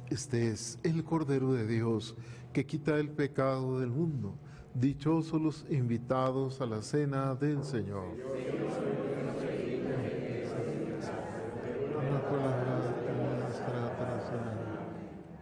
Este es el Cordero de Dios que quita el pecado del mundo. Dichosos los invitados a la cena del Señor.